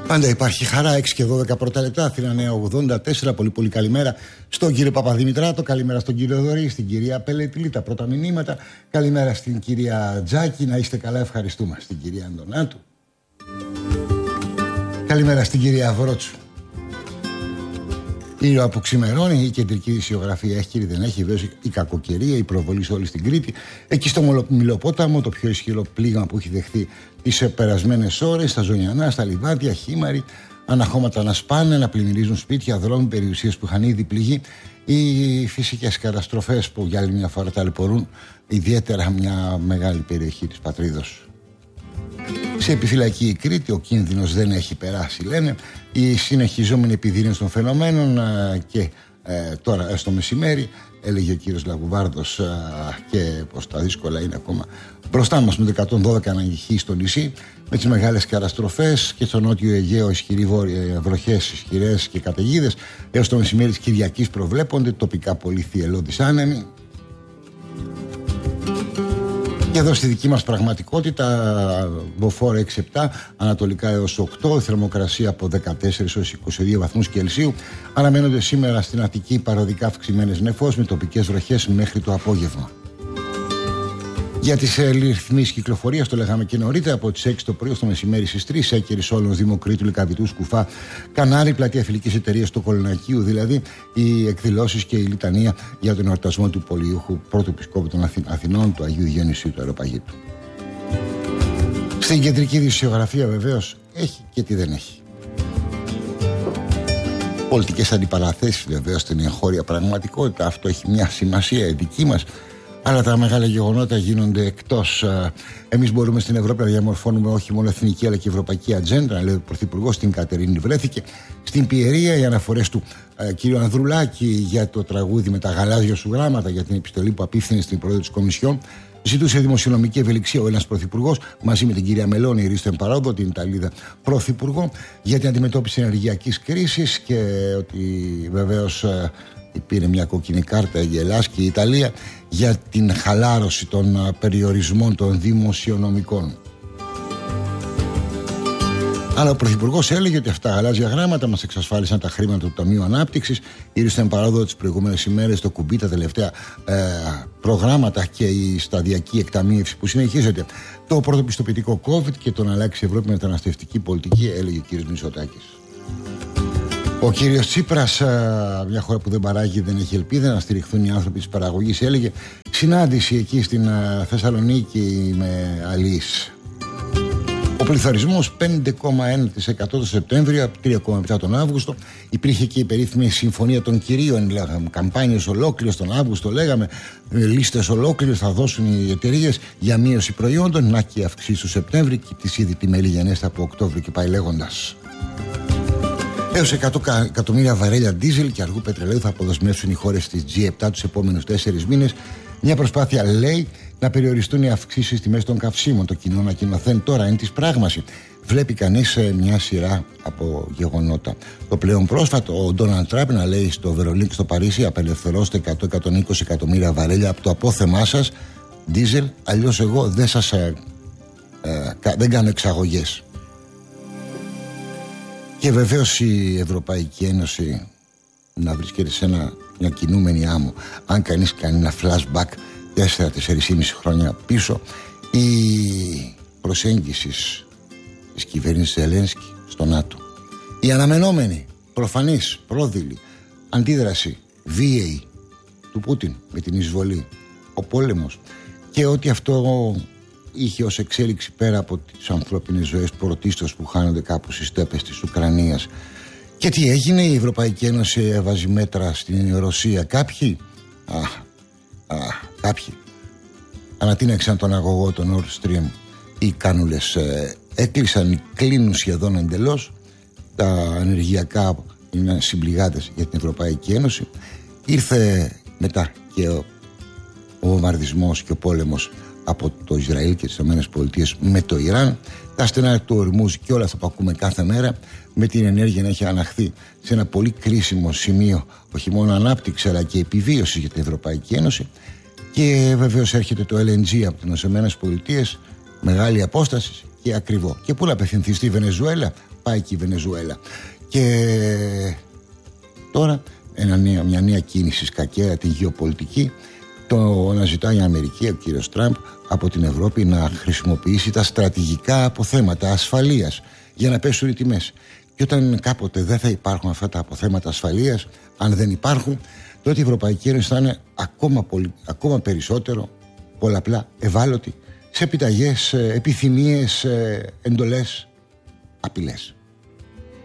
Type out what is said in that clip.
Πάντα υπάρχει χαρά. 6 και 12 πρώτα λεπτά. Αθήνα Νέα 84. Πολύ καλημέρα στον κύριο Παπαδημητράτο. Καλημέρα στον κύριο Δωρή, στην κυρία Πελετήλη. Τα πρώτα μηνύματα. Καλημέρα στην κυρία Τζάκη. Να είστε καλά, ευχαριστούμε. Στην κυρία Αντωνάτου. Καλημέρα στην κυρία Βρότσου. Ήλιο που ξημερώνει, η κεντρική δισιογραφία έχει ή δεν έχει, βέβαια η κακοκαιρία, η προβολή σε όλη την Κρήτη. Εκεί στο Μιλοπόταμο, το πιο ισχυρό πλήγμα που έχει δεχθεί τις περασμένες ώρες, στα Ζωνιανά, στα Λιβάδια, Χήμαρη, αναχώματα να σπάνε, να πλημμυρίζουν σπίτια, δρόμοι, περιουσίες που είχαν ήδη πληγεί. Οι φυσικές καταστροφές που για άλλη μια φορά ταλαιπωρούν ιδιαίτερα μια μεγάλη περιοχή της πατρίδος. Σε επιφυλακή η Κρήτη, ο κίνδυνος δεν έχει περάσει, λένε. Η συνεχιζόμενη επιδείνωση των φαινομένων και τώρα στο μεσημέρι, έλεγε ο κύριος Λαγουβάρδος, και πως τα δύσκολα είναι ακόμα μπροστά μας, με το 112 αναγυχή στο νησί, με τις μεγάλες καταστροφές και στο νότιο Αιγαίο ισχυροί βροχές, ισχυρές και καταιγίδες. Έως το μεσημέρι της Κυριακής προβλέπονται τοπικά πολύ θυελλώδεις άνεμοι. Και εδώ στη δική μας πραγματικότητα, μποφόρ 6-7, ανατολικά έως 8, θερμοκρασία από 14 έως 22 βαθμούς Κελσίου. Αναμένονται σήμερα στην Αττική παροδικά αυξημένες νεφώσεις με τοπικές βροχές μέχρι το απόγευμα. Για τις ρυθμίσεις κυκλοφορίας, το λέγαμε και νωρίτερα, από τις 6 το πρωί στο μεσημέρι στις 3, Έκερης, Όλων, Δημοκρίτου, Λυκαβητού, Σκουφά, Κανάρι, πλατεία Φιλικής Εταιρείας του Κολονακίου, δηλαδή οι εκδηλώσεις και η λιτανία για τον εορτασμό του Πολιούχου πρώτου Επισκόπου των Αθηνών, του Αγίου Διονυσίου του Αεροπαγήτου. Στην κεντρική δισιογραφία βεβαίως έχει και τι δεν έχει. Πολιτικές αντιπαραθέσεις βεβαίως στην εγχώρια πραγματικότητα, αυτό έχει μια σημασία δική μας. Αλλά τα μεγάλα γεγονότα γίνονται εκτός. Εμείς μπορούμε στην Ευρώπη να διαμορφώνουμε όχι μόνο εθνική αλλά και ευρωπαϊκή ατζέντα. Λέει ο Πρωθυπουργός στην Κατερίνη βρέθηκε. Στην Πιερία οι αναφορές του κ. Ανδρουλάκη για το τραγούδι με τα γαλάζια σου γράμματα, για την επιστολή που απίφθινε στην πρόεδρο της Κομισιόν. Ζητούσε δημοσιονομική ευελιξία ο Έλληνας Πρωθυπουργός μαζί με την κυρία Μελώνη, Ρίστο Εμπαρόδο, την Ιταλίδα Πρωθυπουργό, για την αντιμετώπιση ενεργειακής κρίσης και ότι βεβαίως πήρε μια κόκκινη κάρτα η Ελλάς και η Ιταλία για την χαλάρωση των περιορισμών των δημοσιονομικών. Αλλά ο Πρωθυπουργός έλεγε ότι αυτά τα γαλάζια γράμματα μας εξασφάλισαν τα χρήματα του Ταμείου Ανάπτυξης. Ήρθε εν παράδοδο τις προηγούμενες ημέρες το κουμπί, τα τελευταία προγράμματα και η σταδιακή εκταμείευση που συνεχίζεται. Το πρώτο πιστοποιητικό COVID και το να αλλάξει η Ευρώπη μεταναστευτική πολιτική, έλεγε ο κ. Μητσοτάκης. Ο κύριος Τσίπρας, μια χώρα που δεν παράγει, δεν έχει ελπίδα να στηριχθούν οι άνθρωποι της παραγωγής, έλεγε συνάντηση εκεί στην Θεσσαλονίκη με αλείς. Ο πληθωρισμός 5,1% το Σεπτέμβριο, 3,7% τον Αύγουστο. Υπήρχε και η περίφημη συμφωνία των κυρίων, καμπάνιες ολόκληρες τον Αύγουστο, λέγαμε, λίστες ολόκληρες θα δώσουν οι εταιρείες για μείωση προϊόντων. Να και αυξήσει το Σεπτέμβριο και τις ήδη τιμές λιγενές από Οκτώβριο και πάει λέγοντας. Έως 100 εκατομμύρια βαρέλια ντίζελ και αργού πετρελαίου θα αποδεσμεύσουν οι χώρες της G7 τους επόμενους 4 μήνες. Μια προσπάθεια, λέει, να περιοριστούν οι αυξήσεις στις τιμές των καυσίμων. Το κοινό ανακοινωθέν τώρα είναι της πράγμαση. Βλέπει κανείς μια σειρά από γεγονότα. Το πλέον πρόσφατο, ο Ντόναλντ Τραμπ να λέει στο Βερολίνο και στο Παρίσι: απελευθερώστε 100-120 εκατομμύρια βαρέλια από το απόθεμά σας ντίζελ, αλλιώς εγώ δεν κάνω εξαγωγές. Και βεβαίως η Ευρωπαϊκή Ένωση να βρίσκεται σε μια κινούμενη άμμο. Αν κανείς κάνει ένα flashback 4-4,5 χρόνια πίσω, η προσέγγιση της κυβέρνησης Ζελένσκι στο ΝΑΤΟ, η αναμενόμενη, προφανής, πρόδειλη αντίδραση βίαιη του Πούτιν με την εισβολή, ο πόλεμος και ότι αυτό είχε ως εξέλιξη πέρα από τις ανθρώπινες ζωές πρωτίστως που χάνονται κάπου στις στέπες της Ουκρανίας. Και τι έγινε, η Ευρωπαϊκή Ένωση έβαζε μέτρα στην Ρωσία. Κάποιοι ανατείναξαν τον αγωγό, τον Nord Stream. Οι κάνουλες έκλεισαν, κλείνουν σχεδόν εντελώς. Τα ενεργειακά είναι συμπληγάδες για την Ευρωπαϊκή Ένωση. Ήρθε μετά και ο βομβαρδισμός και ο πόλεμος από το Ισραήλ και τις ΗΠΑ με το Ιράν, τα στενά του Ορμούζ και όλα αυτά που ακούμε κάθε μέρα, με την ενέργεια να έχει αναχθεί σε ένα πολύ κρίσιμο σημείο, όχι μόνο ανάπτυξη αλλά και επιβίωση για την Ευρωπαϊκή Ένωση. Και βεβαίως έρχεται το LNG από τις ΗΠΑ, μεγάλη απόσταση και ακριβό. Και πού να απευθυνθεί, στη Βενεζουέλα? πάει και η Βενεζουέλα. Και τώρα μια νέα κίνηση σκακέρα, τη γεωπολιτική, το να ζητάει η Αμερική, ο κύριος Τραμπ, από την Ευρώπη να χρησιμοποιήσει τα στρατηγικά αποθέματα ασφαλείας για να πέσουν οι τιμές. Και όταν κάποτε δεν θα υπάρχουν αυτά τα αποθέματα ασφαλείας, αν δεν υπάρχουν, τότε η Ευρωπαϊκή Ένωση θα είναι ακόμα περισσότερο πολλαπλά ευάλωτη σε επιταγές, επιθυμίες, εντολές, απειλές.